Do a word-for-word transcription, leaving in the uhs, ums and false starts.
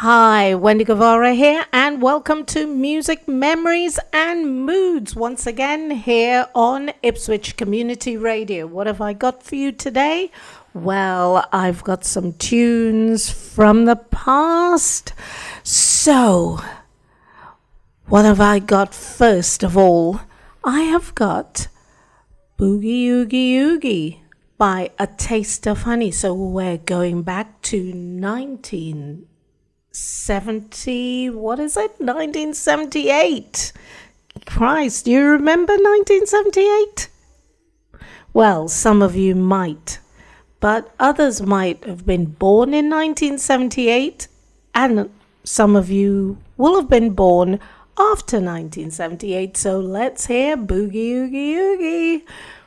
Hi, Wendy Guevara here, and welcome to Music Memories and Moods once again here on Ipswich Community Radio. What have I got for you today? Well, I've got some tunes from the past. So, what have I got first of all? I have got Boogie Oogie Oogie by A Taste of Honey. So we're going back to nineteen seventy, what is it? nineteen seventy-eight. Christ, do you remember nineteen seventy-eight? Well, some of you might, but others might have been born in nineteen seventy-eight, and some of you will have been born after nineteen seventy-eight. So let's hear Boogie Oogie Oogie.